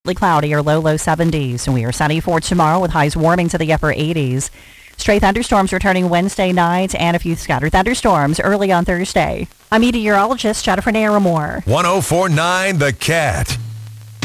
Cloudy or low 70s. And we are sunny for tomorrow with highs warming to the upper 80s. Stray thunderstorms returning Wednesday night and a few scattered thunderstorms early on Thursday. I'm meteorologist Jennifer Naramore. 104.9 The Cat.